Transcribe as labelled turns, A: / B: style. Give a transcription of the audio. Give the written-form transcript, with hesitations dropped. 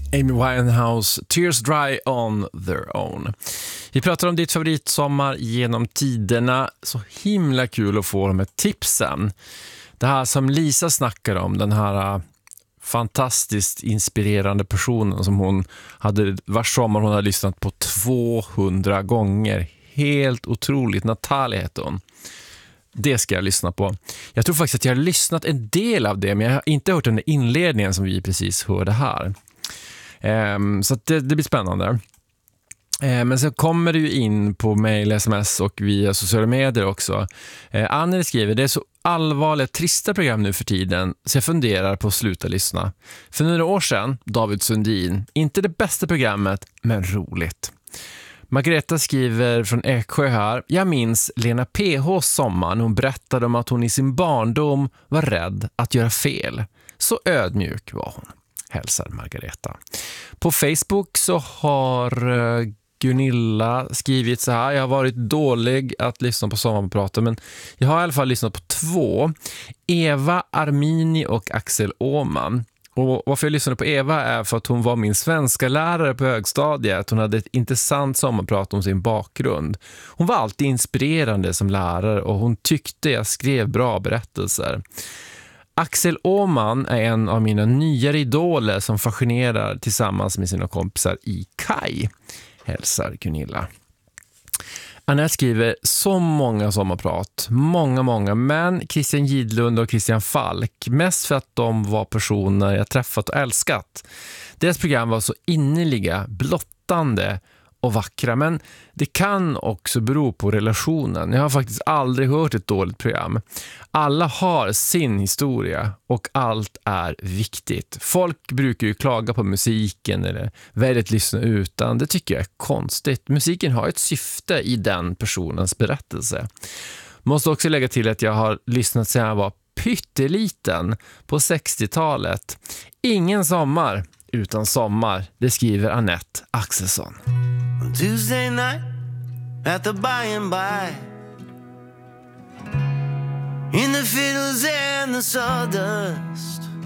A: Amy Winehouse, Tears Dry on Their Own. Vi pratar om ditt favoritsommar genom tiderna. Så himla kul att få de här tipsen. Det här som Lisa snackar om, den här fantastiskt inspirerande personen som hon hade, vars sommar hon hade lyssnat på 200 gånger. Helt otroligt. Natalia heter hon. Det ska jag lyssna på. Jag tror faktiskt att jag har lyssnat en del av det, men jag har inte hört den där inledningen som vi precis hörde här. Så att det blir spännande. Men så kommer det ju in på mail, sms och via sociala medier också. Anne skriver, det är så allvarligt trista program nu för tiden så jag funderar på att sluta lyssna. För några år sedan, David Sundin, inte det bästa programmet, men roligt. Margareta skriver från Eksjö här, jag minns Lena PHs sommar när hon berättade om att hon i sin barndom var rädd att göra fel. Så ödmjuk var hon. Hälsar Margareta. På Facebook så har Gunilla skrivit så här. Jag har varit dålig att lyssna på sommarpraten, men jag har i alla fall lyssnat på 2. Eva Armini och Axel Åman. Och varför jag lyssnade på Eva är för att hon var min svenska lärare på högstadiet. Hon hade ett intressant sommarprat om sin bakgrund. Hon var alltid inspirerande som lärare och hon tyckte jag skrev bra berättelser. Axel Åman är en av mina nyare idoler som fascinerar tillsammans med sina kompisar i Kai. Hälsar Gunilla. Annette skriver så många sommarprat. Många. Men Christian Gidlund och Christian Falk. Mest för att de var personer jag träffat och älskat. Deras program var så innerliga, blottande och vackra, men det kan också bero på relationen. Jag har faktiskt aldrig hört ett dåligt program. Alla har sin historia och allt är viktigt. Folk brukar ju klaga på musiken eller väldigt lyssna utan. Det tycker jag är konstigt. Musiken har ett syfte i den personens berättelse. Måste också lägga till att jag har lyssnat sedan jag var pytteliten på 60-talet. Ingen sommar utan sommar, det skriver Annette Axelsson.
B: On Tuesday night at the by and by, in the fiddles and the sawdust,